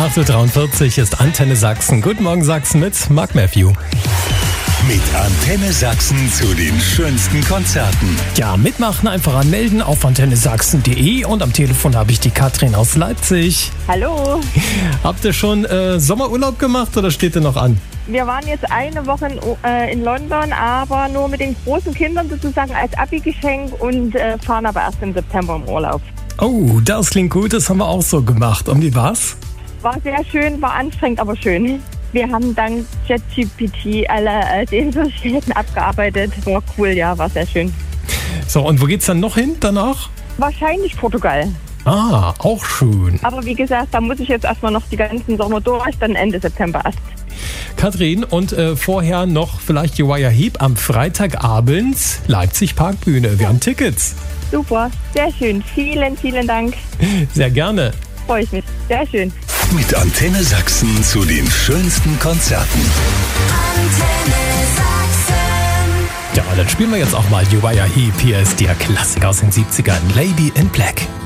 8.43 Uhr ist Antenne Sachsen. Guten Morgen Sachsen mit Mark Matthew. Mit Antenne Sachsen zu den schönsten Konzerten. Ja, mitmachen, einfach anmelden auf antennesachsen.de und am Telefon habe ich die Katrin aus Leipzig. Hallo. Habt ihr schon Sommerurlaub gemacht oder steht ihr noch an? Wir waren jetzt eine Woche in London, aber nur mit den großen Kindern sozusagen als Abi-Geschenk und fahren aber erst im September im Urlaub. Oh, das klingt gut, das haben wir auch so gemacht. Und wie war's? War sehr schön, war anstrengend, aber schön. Wir haben dank ChatGPT alle Sehenswürdigkeiten abgearbeitet. War cool, ja, war sehr schön. So, und wo geht's dann noch hin danach? Wahrscheinlich Portugal. Ah, auch schön. Aber wie gesagt, da muss ich jetzt erstmal noch die ganzen Sommer durch, dann Ende September erst. Katrin, und vorher noch vielleicht Uriah Heep am Freitagabend, Leipzig Parkbühne. Wir haben Tickets. Super, sehr schön. Vielen, vielen Dank. Sehr gerne. Freue ich mich. Sehr schön. Mit Antenne Sachsen zu den schönsten Konzerten. Ja, dann spielen wir jetzt auch mal Uriah Heep. Hier ist der Klassiker aus den 70ern, Lady in Black.